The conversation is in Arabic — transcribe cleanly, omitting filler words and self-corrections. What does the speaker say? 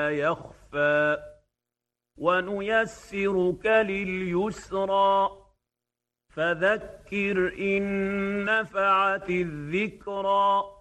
لا يخفى ونيسرك لليسرى فذكر إن نفعت الذكرى